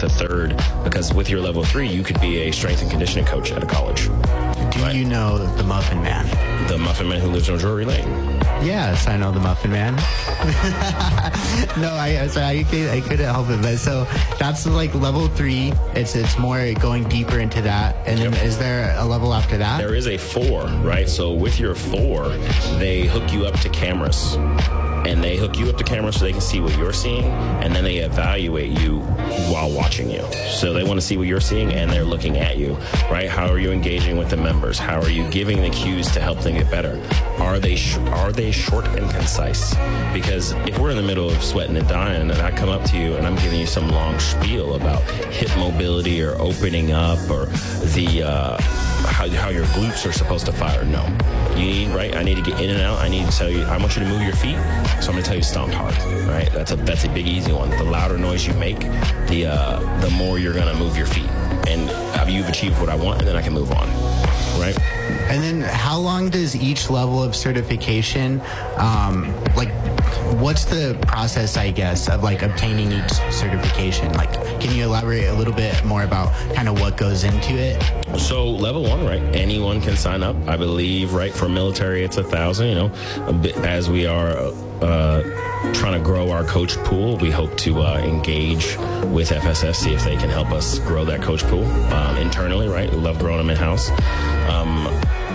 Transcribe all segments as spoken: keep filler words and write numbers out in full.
to third, because with your level three, you could be a strength and conditioning coach at a college. Do right? you know the Muffin Man? The Muffin Man who lives on Drury Lane. Yes, I know the Muffin Man. no, I, so I, I couldn't help it. But so that's like level three. It's it's more going deeper into that. And yep. then is there a level after that? There is a four, right? So with your four, they hook you up to cameras. And they hook you up to camera so they can see what you're seeing, and then they evaluate you while watching you. So they want to see what you're seeing, and they're looking at you, right? How are you engaging with the members? How are you giving the cues to help them get better? Are they sh- are they short and concise? Because if we're in the middle of sweating and dying, and I come up to you and I'm giving you some long spiel about hip mobility or opening up or the uh, how, how your glutes are supposed to fire, no. You need, right? I need to get in and out. I need to tell you, I want you to move your feet. So I'm going to tell you stomp hard, right? That's a that's a big, easy one. The louder noise you make, the uh, the more you're going to move your feet. And you've achieved what I want, and then I can move on, right? And then how long does each level of certification, um, like, what's the process, I guess, of, like, obtaining each certification? Like, can you elaborate a little bit more about kind of what goes into it? So level one, right? Anyone can sign up. I believe, right, for military, it's a thousand, you know, a bit, as we are uh, trying to grow our coach pool, we hope to uh, engage with F S S, see if they can help us grow that coach pool um, internally, right? We love growing them in-house. Um,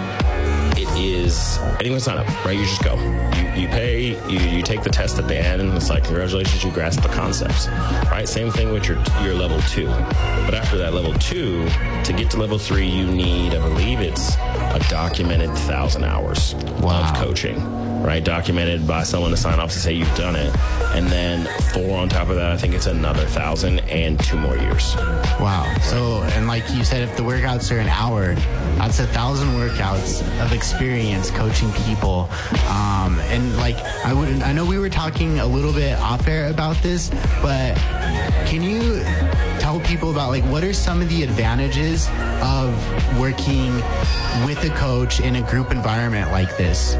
it is, anyone sign up, right? You just go. You, you pay, you, you take the test at the end, and it's like, congratulations, you grasp the concepts, right? Same thing with your your level two. But after that level two, to get to level three, you need, I believe it's a documented thousand hours wow. of coaching, right? Documented by someone to sign off to say you've done it. And then four on top of that, I think it's another thousand and two more years. Wow. So, and like you said, if the workouts are an hour, that's a thousand workouts of experience coaching people. Um, and like, I would, I know we were talking a little bit off air about this, but can you tell people about, like, what are some of the advantages of working with a coach in a group environment like this?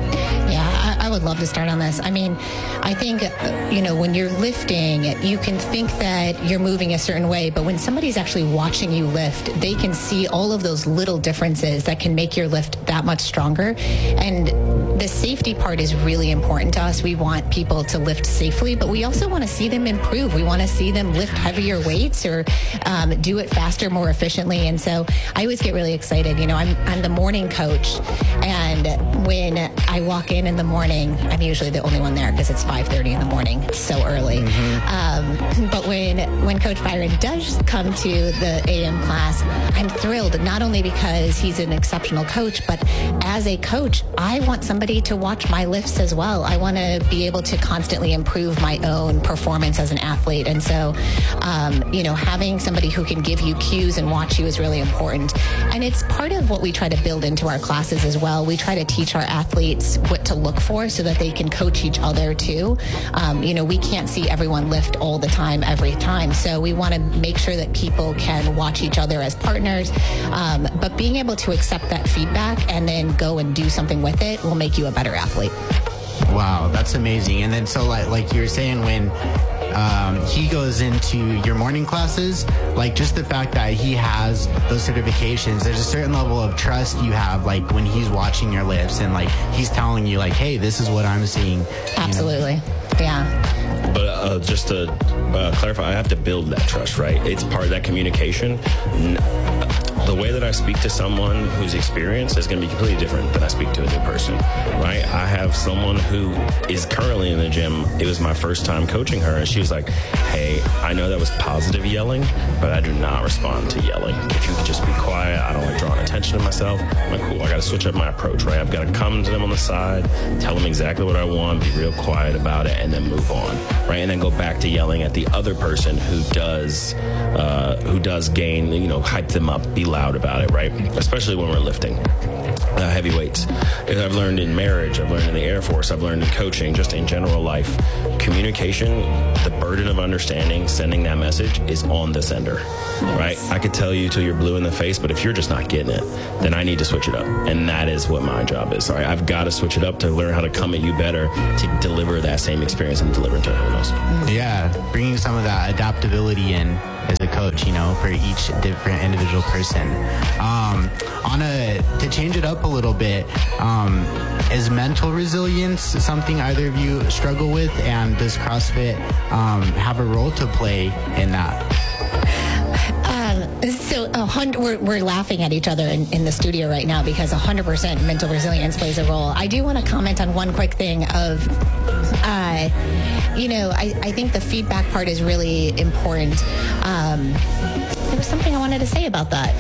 Yeah, I, I would love to start on this. I mean, I think, you know, when you're lifting, you can think that you're moving a certain way, but when somebody's actually watching you lift, they can see all of those little differences that can make your lift that much stronger. And the safety part is really important to us. We want people to lift safely, but we also want to see them improve. We want to see them lift heavier weights or um, do it faster, more efficiently. And so I always get really excited. You know, I'm, I'm the morning coach, and when I walk in in the morning, I'm usually the only one there because it's five thirty in the morning. It's so early. Mm-hmm. Um, but when when Coach Byron does come to the A M class, I'm thrilled, not only because he's an exceptional coach, but as a coach, I want somebody to watch my lifts as well. I want to be able to constantly improve my own performance as an athlete. And so, um, you know, having somebody who can give you cues and watch you is really important. And it's part of what we try to build into our classes as well. We try to teach our athletes what to look for so that they can coach each other too. Um, you know, we can't see everyone lift all the time, every time. So we want to make sure that people can watch each other as partners. Um, but being able to accept that feedback and then go and do something with it will make you a better athlete. Wow, that's amazing. And then so like, like you were saying, when um, he goes into your morning classes, like just the fact that he has those certifications, there's a certain level of trust you have, like when he's watching your lifts and like he's telling you like, hey, this is what I'm seeing. Absolutely. You know? Yeah. But uh, just to uh, clarify, I have to build that trust, right? It's part of that communication. The way that I speak to someone who's experienced is going to be completely different than I speak to a new person, right? I have someone who is currently in the gym. It was my first time coaching her, and she was like, hey, I know that was positive yelling, but I do not respond to yelling. If you could just be quiet, I don't like drawing attention to myself. I'm like, cool, I got to switch up my approach, right? I've got to come to them on the side, tell them exactly what I want, be real quiet about it, and then move on, right? And then go back to yelling at the other person who does, uh, who does gain, you know, hype them up, be loud about it, right? Especially when we're lifting uh, heavy weights. I've learned in marriage, I've learned in the Air Force, I've learned in coaching, just in general life. Communication, the burden of understanding, sending that message is on the sender, right? I could tell you till you're blue in the face, but if you're just not getting it, then I need to switch it up. And that is what my job is. Right? I've got to switch it up to learn how to come at you better to deliver that same experience and deliver it to everyone else. Yeah, bringing some of that adaptability in is a approach, you know, for each different individual person. Um, on a, to change it up a little bit, um, is mental resilience something either of you struggle with, and does CrossFit um, have a role to play in that? So a hundred, we're, we're laughing at each other in, in the studio right now because one hundred percent mental resilience plays a role. I do want to comment on one quick thing of, uh, you know, I, I think the feedback part is really important. Um, there was something I wanted to say about that.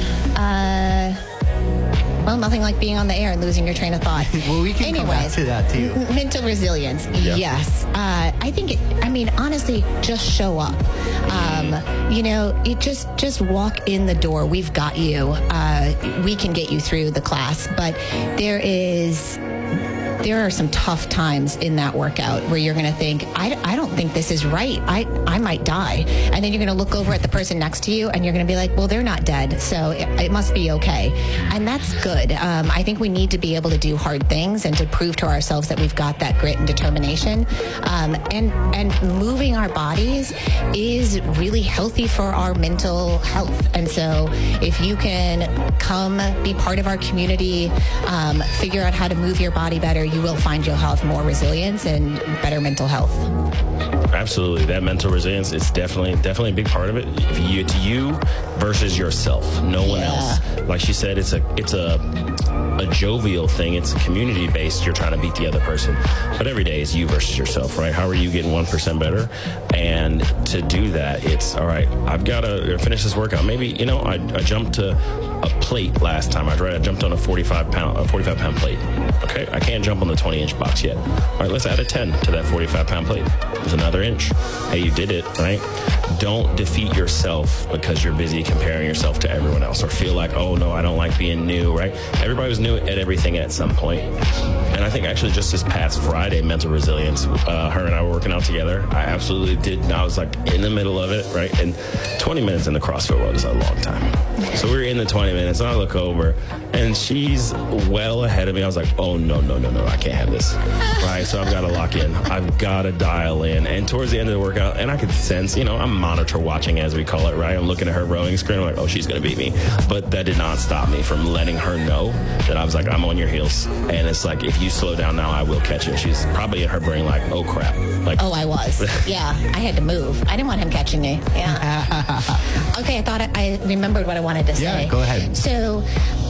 Uh, Well, nothing like being on the air and losing your train of thought. Well, we can Anyways, come back to that too. M- mental resilience, Yeah. yes. Uh, I think, it, I mean, honestly, just show up. Um, you know, it just just walk in the door. We've got you. Uh, we can get you through the class. But there is... there are some tough times in that workout where you're going to think, I, I don't think this is right. I, I might die. And then you're going to look over at the person next to you and you're going to be like, well, they're not dead, so it, it must be okay. And that's good. Um, I think we need to be able to do hard things and to prove to ourselves that we've got that grit and determination. Um, and, and moving our bodies is really healthy for our mental health. And so if you can come be part of our community, um, figure out how to move your body better, you will find you'll have more resilience and better mental health. Absolutely. That mental resilience is definitely, definitely a big part of it. If you, it's you versus yourself, no one Yeah. else. Like she said, it's a, it's a, a jovial thing. It's community based. You're trying to beat the other person, but every day is you versus yourself, right? How are you getting one percent better? And to do that, it's all right. I've got to finish this workout. Maybe, you know, I, I jumped to a plate last time. I tried, I jumped on a forty-five pound, a forty-five pound plate. Okay. I can't jump on the twenty inch box yet. All right. Let's add a ten to that forty-five pound plate. There's another inch. Hey, you did it, right? Don't defeat yourself because you're busy comparing yourself to everyone else or feel like, oh no, I don't like being new, right? Everybody was new at everything at some point. And I think actually just this past Friday, mental resilience, uh, her and I were working out together. I absolutely did. I was like in the middle of it, right? And twenty minutes in the CrossFit world is a long time. So we were in the twenty minutes and I look over and she's well ahead of me. I was like, oh no, no, no, no, I can't have this. Right? So I've got to lock in. I've got to dial in. And towards the end of the workout, and I could sense, you know, I'm monitor watching as we call it, right? I'm looking at her rowing screen. I'm like, oh, she's going to beat me. But that did not stop me from letting her know that I was like, I'm on your heels. And it's like, if you slow down now, I will catch you. She's probably in her brain like, oh crap. Like, Oh, I was. Yeah, I had to move. I didn't want him catching me. Yeah. Okay, I thought I, I remembered what I wanted to say. Yeah, go ahead. So,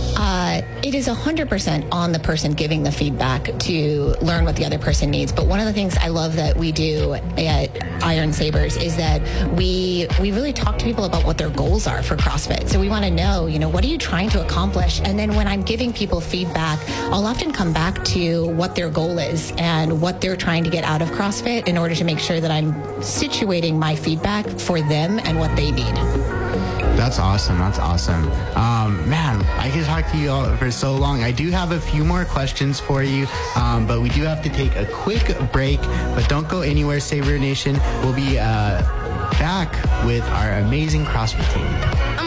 uh, it is one hundred percent on the person giving the feedback to learn what the other person needs. But one of the things I love that we do at Iron Sabers is that we we really talk to people about what their goals are for CrossFit. So we want to know, you know, what are you trying to accomplish? And then when I'm giving people feedback, I'll often come back to what their goal is and what they're trying to get out of CrossFit in order to make sure that I'm situating my feedback for them and what they need. That's awesome. That's awesome. Um, man, I could talk to you all for so long. I do have a few more questions for you, um, but we do have to take a quick break. But don't go anywhere, Saber Nation. We'll be uh, back with our amazing CrossFit team.